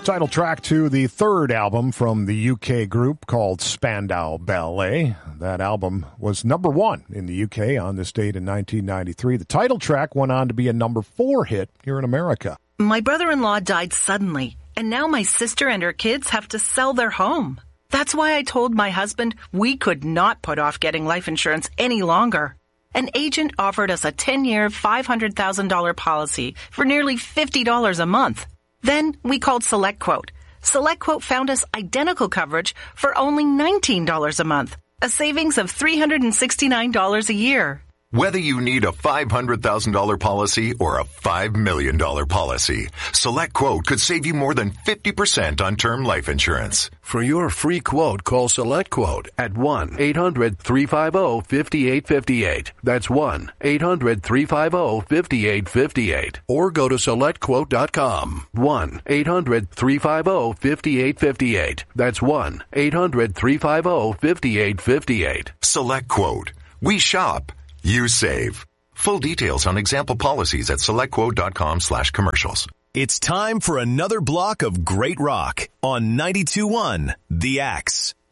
Title track to the third album from the UK group called Spandau Ballet. That album was number one in the UK on this date in 1993. The title track went on to be a number 4 hit here in America. My brother-in-law died suddenly, and now my sister and her kids have to sell their home. That's why I told my husband we could not put off getting life insurance any longer. An agent offered us a 10-year, $500,000 policy for nearly $50 a month. Then we called SelectQuote. SelectQuote found us identical coverage for only $19 a month, a savings of $369 a year. Whether you need a $500,000 policy or a $5 million policy, SelectQuote could save you more than 50% on term life insurance. For your free quote, call SelectQuote at 1-800-350-5858. That's 1-800-350-5858. Or go to SelectQuote.com. 1-800-350-5858. That's 1-800-350-5858. SelectQuote. We shop. You save. Full details on example policies at SelectQuote.com/commercials. It's time for another block of great rock on 92.1 The Axe.